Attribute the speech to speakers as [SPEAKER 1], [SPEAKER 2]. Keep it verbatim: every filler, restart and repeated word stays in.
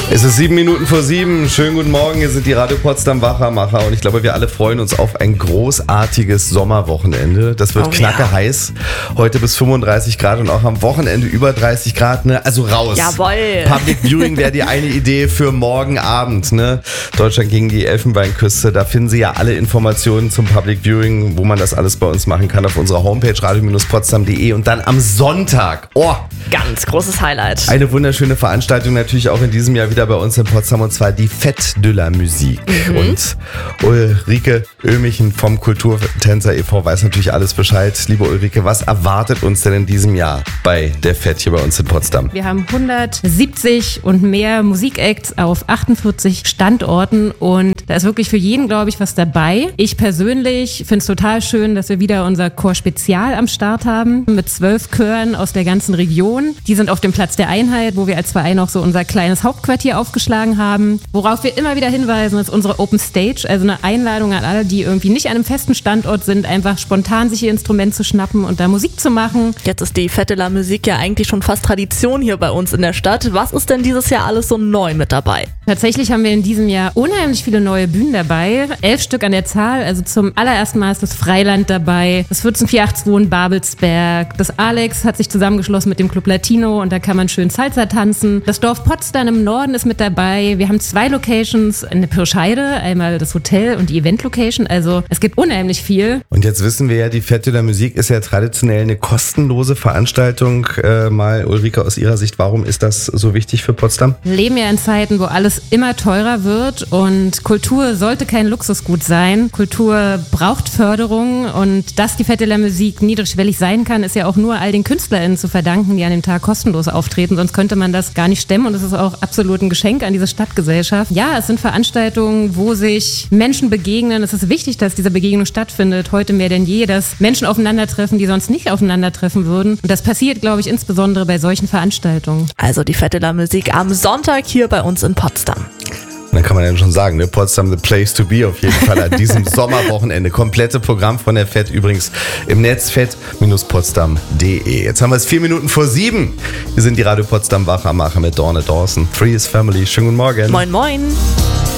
[SPEAKER 1] Es ist sieben Minuten vor sieben. Schönen guten Morgen, hier sind die Radio Potsdam Wachermacher und ich glaube, wir alle freuen uns auf ein großartiges Sommerwochenende. Das wird
[SPEAKER 2] oh,
[SPEAKER 1] knacke
[SPEAKER 2] ja.
[SPEAKER 1] heiß. Heute bis fünfunddreißig Grad und auch am Wochenende über dreißig Grad. Ne? Also raus.
[SPEAKER 2] Jawohl.
[SPEAKER 1] Public Viewing wäre die eine Idee für morgen Abend. Ne? Deutschland gegen die Elfenbeinküste. Da finden Sie ja alle Informationen zum Public Viewing, wo man das alles bei uns machen kann auf unserer Homepage radio potsdam punkt de und dann am Sonntag. Oh,
[SPEAKER 2] Ganz großes Highlight.
[SPEAKER 1] eine wunderschöne Veranstaltung natürlich auch in diesem Jahr wieder bei uns in Potsdam und zwar die Fête de la Musique.
[SPEAKER 2] Mhm.
[SPEAKER 1] Und Ulrike Oehmichen vom Kulturtänzer e V weiß natürlich alles Bescheid. Liebe Ulrike, was erwartet uns denn in diesem Jahr bei der Fête hier bei uns in Potsdam?
[SPEAKER 3] Wir haben hundertsiebzig und mehr Musikacts auf achtundvierzig Standorten und da ist wirklich für jeden, glaube ich, was dabei. Ich persönlich finde es total schön, dass wir wieder unser Chor Spezial am Start haben mit zwölf Chören aus der ganzen Region. Die sind auf dem Platz der Einheit, wo wir als Verein auch so unser kleines Hauptquartier aufgeschlagen haben. Worauf wir immer wieder hinweisen, ist unsere Open Stage, also eine Einladung an alle, die irgendwie nicht an einem festen Standort sind, einfach spontan sich ihr Instrument zu schnappen und da Musik zu machen.
[SPEAKER 2] Jetzt ist die Fête de la Musique ja eigentlich schon fast Tradition hier bei uns in der Stadt. Was ist denn dieses Jahr alles so neu mit dabei?
[SPEAKER 3] Tatsächlich haben wir in diesem Jahr unheimlich viele neue Bühnen dabei. Elf Stück an der Zahl, also zum allerersten Mal ist das Freiland dabei, das vierzehn vier acht zwei in Babelsberg, das Alex hat sich zusammengeschlossen mit dem Club Latino und da kann man schön Salsa tanzen. Das Dorf Potsdam im Norden ist mit dabei. Wir haben zwei Locations in der Pirscheide, einmal das Hotel und die Event-Location, also es gibt unheimlich viel.
[SPEAKER 1] Und jetzt wissen wir ja, die Fête de la Musique ist ja traditionell eine kostenlose Veranstaltung. Äh, mal Ulrike, aus Ihrer Sicht, warum ist das so wichtig für Potsdam?
[SPEAKER 3] Wir leben ja in Zeiten, wo alles immer teurer wird und Kultur sollte kein Luxusgut sein. Kultur braucht Förderung und dass die Fête de la Musique niedrigschwellig sein kann, ist ja auch nur all den KünstlerInnen zu verdanken, die an dem Tag kostenlos auftreten, sonst könnte man das gar nicht stemmen und es ist auch absolut ein Geschenk an diese Stadtgesellschaft. Ja, es sind Veranstaltungen, wo sich Menschen begegnen. Es ist wichtig, dass diese Begegnung stattfindet, heute mehr denn je, dass Menschen aufeinandertreffen, die sonst nicht aufeinandertreffen würden. Und das passiert, glaube ich, insbesondere bei solchen Veranstaltungen.
[SPEAKER 2] Also die Fête de la Musique am Sonntag hier bei uns in Potsdam.
[SPEAKER 1] Und dann kann man ja schon sagen, ne, Potsdam the place to be auf jeden Fall an diesem Sommerwochenende. Komplette Programm von der Fête übrigens im Netz fett potsdam punkt de. Jetzt haben wir es vier Minuten vor sieben. Wir sind die Radio Potsdam Wachermacher mit Dorne Dawson. Three is Family. Schönen guten Morgen.
[SPEAKER 2] Moin, moin.